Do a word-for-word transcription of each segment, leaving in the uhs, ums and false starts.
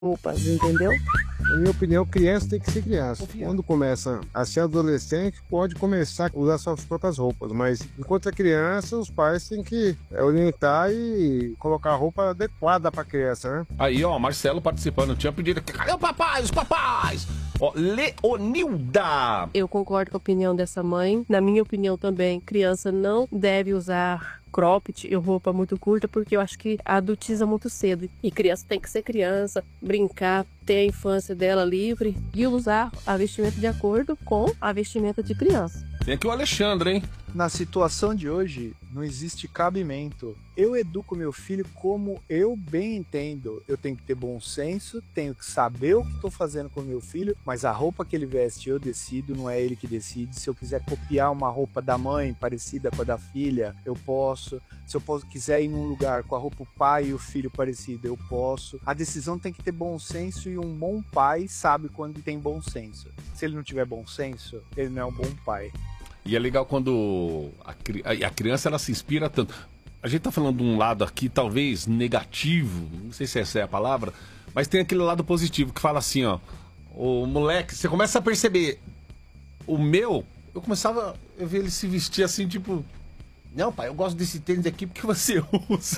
roupas, entendeu? Na minha opinião, criança tem que ser criança. Quando começa a ser adolescente, pode começar a usar suas próprias roupas, mas enquanto é criança, os pais têm que orientar e colocar a roupa adequada para a criança, né? Aí, ó, Marcelo participando, tinha pedido. Cadê o papai? Os papais? Ó, Leonilda! Eu concordo com a opinião dessa mãe. Na minha opinião também, criança não deve usar cropped e roupa muito curta, porque eu acho que adultiza muito cedo. E criança tem que ser criança, brincar, ter a infância dela livre e usar a vestimenta de acordo com a vestimenta de criança. Tem aqui o Alexandre, hein? Na situação de hoje, não existe cabimento. Eu educo meu filho como eu bem entendo. Eu tenho que ter bom senso, tenho que saber o que estou fazendo com meu filho, mas a roupa que ele veste eu decido, não é ele que decide. Se eu quiser copiar uma roupa da mãe parecida com a da filha, eu posso. Se eu posso, quiser ir num lugar com a roupa do pai e o filho parecido, eu posso. A decisão tem que ter bom senso e um bom pai sabe quando tem bom senso. Se ele não tiver bom senso, ele não é um bom pai. E é legal quando a, a criança ela se inspira tanto. A gente tá falando de um lado aqui, talvez negativo, não sei se essa é a palavra, mas tem aquele lado positivo que fala assim, ó. O moleque, você começa a perceber. O meu, eu começava a ver ele se vestir assim, tipo. Não, pai, eu gosto desse tênis aqui porque você usa.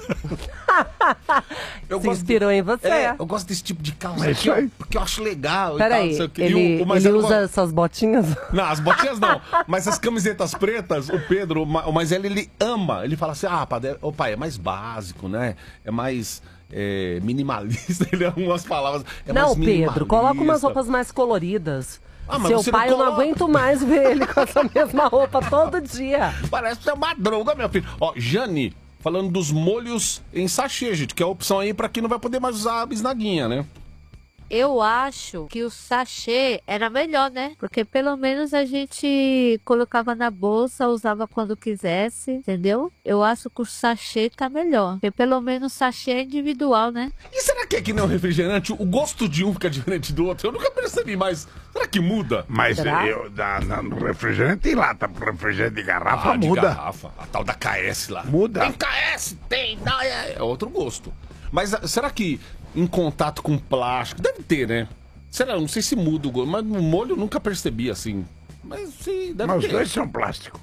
Eu se inspirou de... em você. É, eu gosto desse tipo de calça aqui, ó, porque eu acho legal. Peraí, ele, o, o ele usa gosta... essas botinhas? Não, as botinhas não. Mas as camisetas pretas, o Pedro, o mais ele, ele ama. Ele fala assim, ah, pai, oh, pai, é mais básico, né? É mais... É, minimalista. Ele ama umas palavras. É não, mais Pedro, coloca umas roupas mais coloridas. Ah, Seu pai, não eu não aguento mais ver ele com essa mesma roupa todo dia. Parece ser uma droga, meu filho. Ó, Jane, falando dos molhos em sachê, gente, que é a opção aí pra quem não vai poder mais usar a bisnaguinha, né? Eu acho que o sachê era melhor, né? Porque pelo menos a gente colocava na bolsa, usava quando quisesse, entendeu? Eu acho que o sachê tá melhor. Porque pelo menos o sachê é individual, né? E será que é que nem o refrigerante? O gosto de um fica diferente do outro? Eu nunca percebi, mas será que muda? Mas eu, na, na, no refrigerante tem lata, pro refrigerante de garrafa ah, muda. De garrafa. A tal da K S lá. Muda. Tem K S, tem, não, é, é outro gosto. Mas será que em contato com plástico, deve ter, né? Será, não sei se muda o gosto, mas no molho eu nunca percebi assim. Mas sim, deve mas ter. Mas os dois são plástico.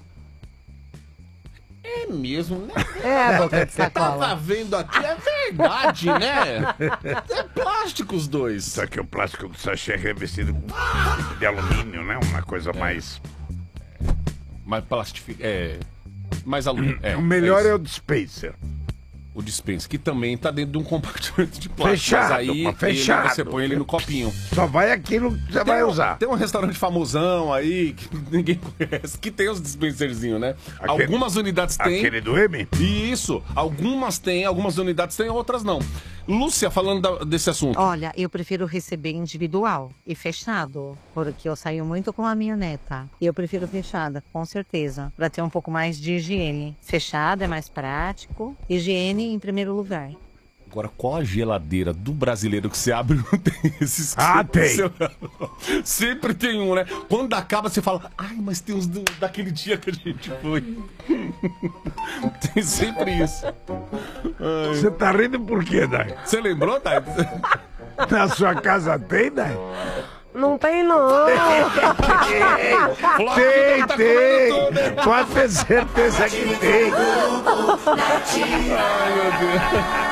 É mesmo, né? É, boca de sacola. Eu tava vendo aqui, é verdade, né? É plástico os dois. Só que o plástico do sachê é revestido de alumínio, né? Uma coisa é. mais... Mais plastificado, é... Mais alumínio, é. O melhor é, é o dispenser. O dispenser, que também tá dentro de um compartimento de plástico. Fechado, mas aí fechado. Ele, você põe ele no copinho. Só vai aquilo que você tem vai um, usar. Tem um restaurante famosão aí, que ninguém conhece, que tem os dispenserzinhos, né? Aquele, algumas unidades tem. Aquele do M? Isso. Algumas tem, algumas unidades tem, outras não. Lúcia, falando da, desse assunto. Olha, eu prefiro receber individual e fechado, porque eu saio muito com a minha neta. E eu prefiro fechada, com certeza, para ter um pouco mais de higiene. Fechada é mais prático, higiene em primeiro lugar. Agora, qual a geladeira do brasileiro que você abre e não tem esses... Ah, tem! Sempre tem um, né? Quando acaba, você fala, ai, mas tem uns do, daquele dia que a gente foi. Tem sempre isso. Ai. Você tá rindo por quê, Dai? Você lembrou, Dai? Na sua casa tem, Dai? Não tem, não. Tem, tem. tem. Pode ter certeza que tem. Ai, meu Deus.